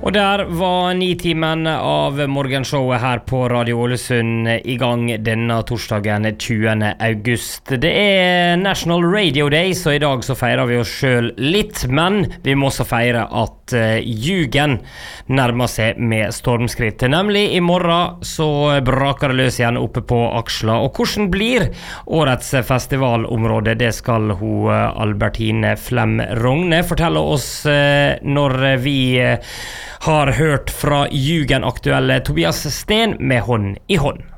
Og der var 9-timen av morgenshowet her på Radio Ålesund I gang denne torsdagen 20. august. Det National Radio Day, så I dag så feirer vi oss selv litt, men vi må også feire at jugen nærmer seg med stormskritt. Nemlig I morgen så braker det løs igjen oppe på Aksla. Og hvordan blir årets festivalområde? Det skal hun Albertine Flem Rogne fortelle oss når vi har hørt fra Jugen aktuelle Tobias Sten med hånd I hånd.